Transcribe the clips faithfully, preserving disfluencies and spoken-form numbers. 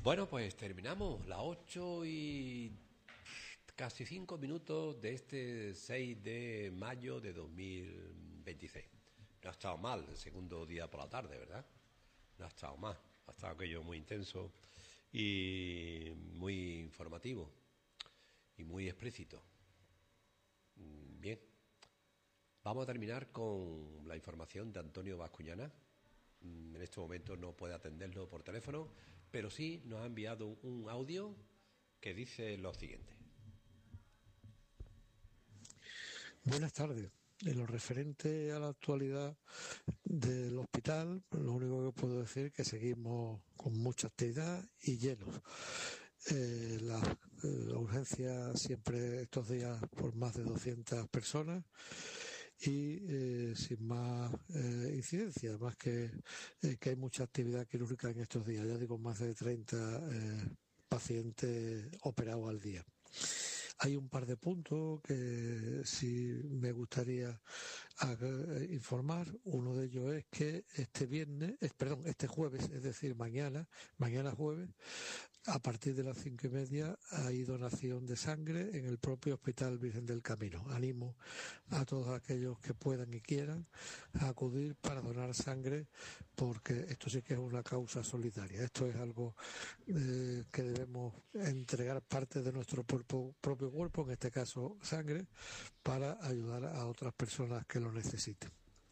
Bueno, pues terminamos las ocho y casi cinco minutos de este seis de mayo de dos mil veintiséis. No ha estado mal el segundo día por la tarde, ¿verdad? No ha estado mal. Ha estado aquello muy intenso y muy informativo y muy explícito. Bien. Vamos a terminar con la información de Antonio Bascuñana. En este momento no puede atenderlo por teléfono, pero sí nos ha enviado un audio que dice lo siguiente. Buenas tardes. En lo referente a la actualidad del hospital, lo único que puedo decir es que seguimos con mucha actividad y llenos. Eh, la, eh, la urgencia siempre estos días por más de doscientas personas y eh, sin más eh, incidencia, más que, eh, que hay mucha actividad quirúrgica en estos días. Ya digo, más de treinta eh, pacientes operados al día. Hay un par de puntos que sí me gustaría uh, informar. Uno de ellos es que este viernes, es, perdón, este jueves, es decir, mañana, mañana jueves, a partir de las cinco y media hay donación de sangre en el propio Hospital Virgen del Camino. Animo a todos aquellos que puedan y quieran a acudir para donar sangre, porque esto sí que es una causa solidaria. Esto es algo eh, que debemos entregar parte de nuestro propio, propio cuerpo, en este caso sangre, para ayudar a otras personas que lo necesiten.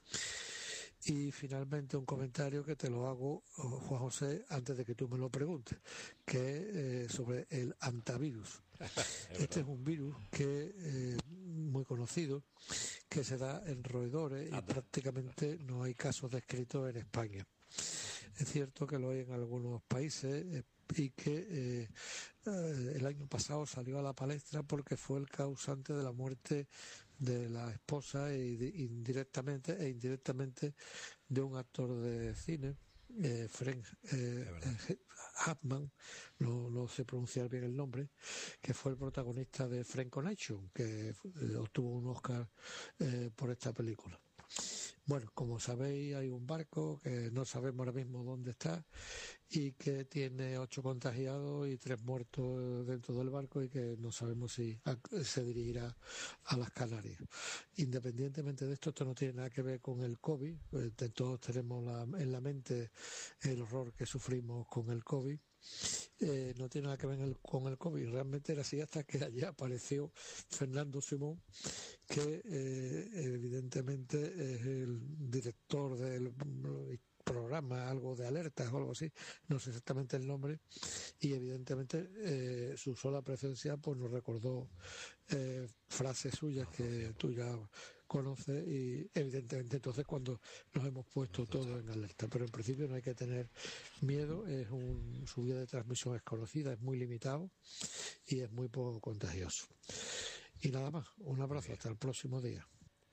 Y finalmente un comentario que te lo hago, Juan José, antes de que tú me lo preguntes, que es eh, sobre el antivirus. Este es un virus que eh, muy conocido, que se da en roedores y prácticamente no hay casos descritos en España. Es cierto que lo hay en algunos países eh, y que eh, eh, el año pasado salió a la palestra porque fue el causante de la muerte de la esposa e indirectamente e indirectamente de un actor de cine, eh, Frank eh, eh, Chapman, no, no sé pronunciar bien el nombre, que fue el protagonista de Frank Connection, que eh, obtuvo un Oscar eh, por esta película. Bueno, como sabéis, hay un barco que no sabemos ahora mismo dónde está y que tiene ocho contagiados y tres muertos dentro del barco y que no sabemos si se dirigirá a las Canarias. Independientemente de esto, esto no tiene nada que ver con el COVID. Todos tenemos la, en la mente el horror que sufrimos con el COVID. Eh, no tiene nada que ver el, con el COVID. Realmente era así hasta que allí apareció Fernando Simón, que eh, evidentemente es el director del programa, algo de alertas o algo así, no sé exactamente el nombre, y evidentemente eh, su sola presencia pues nos recordó eh, frases suyas que tú ya conoces y evidentemente entonces cuando nos hemos puesto todos en alerta, pero en principio no hay que tener miedo, es un, su vía de transmisión es conocida, es muy limitado y es muy poco contagioso. Y nada más, un abrazo, hasta el próximo día.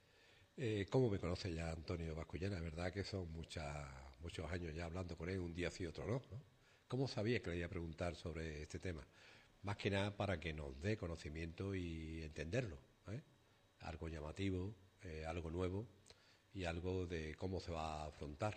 Eh, ¿Cómo me conoce ya Antonio Bascuñana? Es verdad que son muchas, muchos años ya hablando con él, un día sí, otro no, ¿no? ¿Cómo sabía que le iba a preguntar sobre este tema? Más que nada para que nos dé conocimiento y entenderlo, ¿eh? Algo llamativo, eh, algo nuevo y algo de cómo se va a afrontar.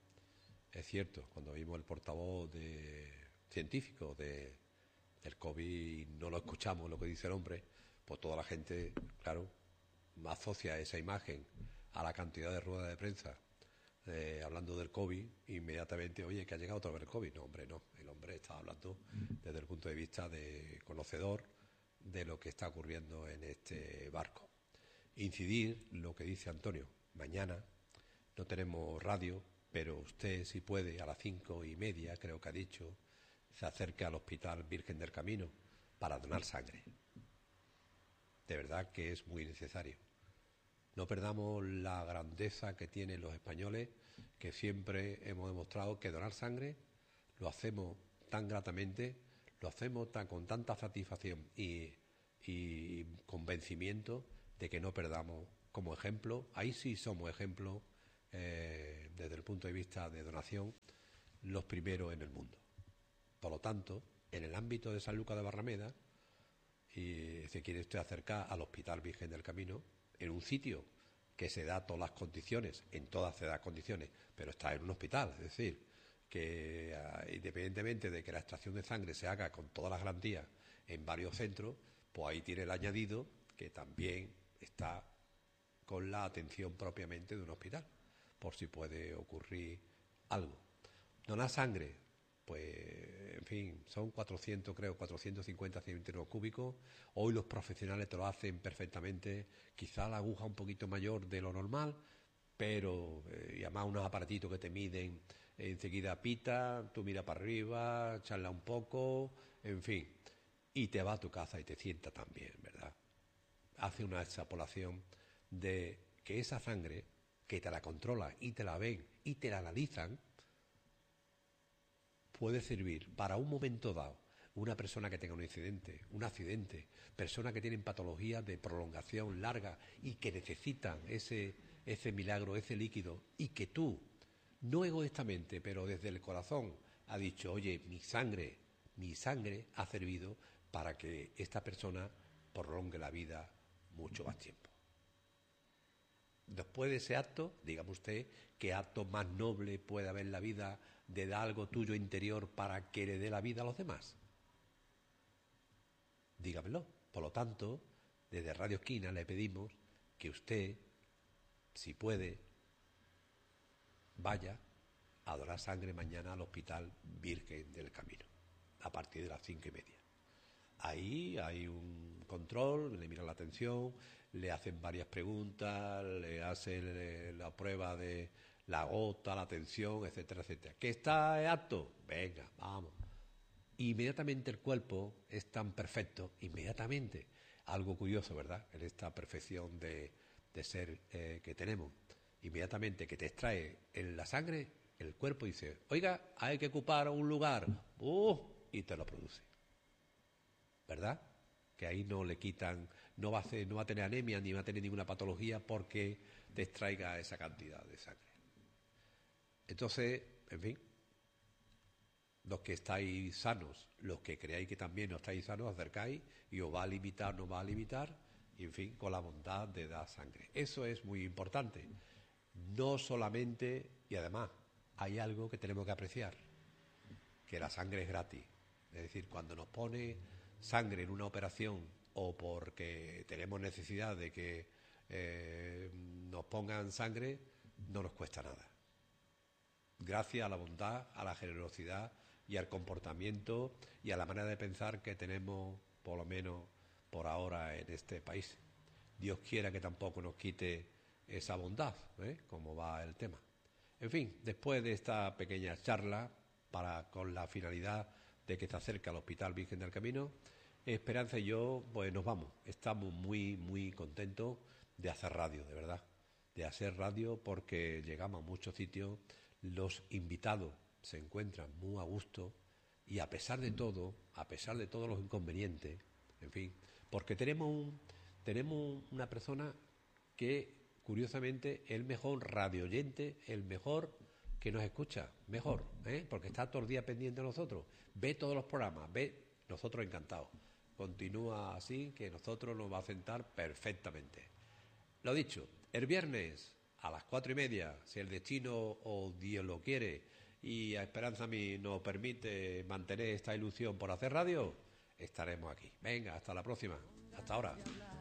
Es cierto, cuando vimos el portavoz de científico de, del COVID y no lo escuchamos lo que dice el hombre, pues toda la gente, claro, asocia esa imagen a la cantidad de ruedas de prensa eh, hablando del COVID, inmediatamente, oye, que ha llegado otra vez el COVID. No, hombre, no. El hombre está hablando desde el punto de vista de conocedor de lo que está ocurriendo en este barco. Incidir lo que dice Antonio. Mañana no tenemos radio, pero usted, si puede, a las cinco y media, creo que ha dicho, se acerque al Hospital Virgen del Camino para donar sangre. De verdad que es muy necesario. No perdamos la grandeza que tienen los españoles, que siempre hemos demostrado que donar sangre lo hacemos tan gratamente, lo hacemos tan, con tanta satisfacción y, y convencimiento de que no perdamos como ejemplo. Ahí sí somos ejemplo eh, desde el punto de vista de donación, los primeros en el mundo. Por lo tanto, en el ámbito de San Lucas de Barrameda, y se quiere usted acercar al Hospital Virgen del Camino, en un sitio que se da todas las condiciones, en todas se da condiciones, pero está en un hospital, es decir, que independientemente independientemente de que la extracción de sangre se haga con todas las garantías en varios centros, pues ahí tiene el añadido que también está con la atención propiamente de un hospital, por si puede ocurrir algo. Donar sangre, pues, en fin, son cuatrocientos, creo, cuatrocientos cincuenta centímetros cúbicos. Hoy los profesionales te lo hacen perfectamente, quizá la aguja un poquito mayor de lo normal, pero, eh, y además unos aparatitos que te miden, eh, enseguida pita, tú miras para arriba, charla un poco, en fin, y te va a tu casa y te sienta también, ¿verdad? Hace una extrapolación de que esa sangre, que te la controlan y te la ven y te la analizan, puede servir para un momento dado. Una persona que tenga un incidente, un accidente, personas que tienen patologías de prolongación larga y que necesitan ese, ese milagro, ese líquido, y que tú, no egoístamente, pero desde el corazón, ha dicho, oye, mi sangre, mi sangre ha servido para que esta persona prolongue la vida mucho más tiempo. Después de ese acto, dígame usted, ¿qué acto más noble puede haber en la vida de dar algo tuyo interior para que le dé la vida a los demás? Dígamelo. Por lo tanto, desde Radio Esquina le pedimos que usted, si puede, vaya a donar sangre mañana al Hospital Virgen del Camino, a partir de las cinco y media. Ahí hay un control, le miran la atención, le hacen varias preguntas, le hacen la prueba de la gota, la tensión, etcétera, etcétera. ¿Que está apto? Venga, vamos. Inmediatamente el cuerpo es tan perfecto, inmediatamente. Algo curioso, ¿verdad? En esta perfección de, de ser eh, que tenemos. Inmediatamente que te extrae en la sangre, el cuerpo dice, oiga, hay que ocupar un lugar, uh, y te lo produce. ¿Verdad? Que ahí no le quitan, no va a hacer, no va a tener anemia ni va a tener ninguna patología porque te extraiga esa cantidad de sangre. Entonces, en fin, los que estáis sanos, los que creáis que también no estáis sanos, acercáis y os va a limitar, no va a limitar, y en fin, con la bondad de dar sangre. Eso es muy importante. No solamente, y además, hay algo que tenemos que apreciar, que la sangre es gratis. Es decir, cuando nos pone sangre en una operación o porque tenemos necesidad de que eh, nos pongan sangre, no nos cuesta nada. Gracias a la bondad, a la generosidad y al comportamiento y a la manera de pensar que tenemos, por lo menos por ahora, en este país. Dios quiera que tampoco nos quite esa bondad, ¿eh? Como va el tema. En fin, después de esta pequeña charla, para con la finalidad de que se acerque al Hospital Virgen del Camino, Esperanza y yo, pues nos vamos. Estamos muy, muy contentos de hacer radio, de verdad. De hacer radio porque llegamos a muchos sitios, los invitados se encuentran muy a gusto y a pesar de todo, a pesar de todos los inconvenientes, en fin, porque tenemos, un, tenemos una persona que, curiosamente, es el mejor radioyente, el mejor que nos escucha, mejor, ¿eh? Porque está todo el día pendiente de nosotros, ve todos los programas, ve, nosotros encantados. Continúa así, que nosotros nos va a sentar perfectamente. Lo dicho, el viernes a las cuatro y media, si el destino o Dios lo quiere y a Esperanza a mí nos permite mantener esta ilusión por hacer radio, estaremos aquí. Venga, hasta la próxima. Hasta ahora.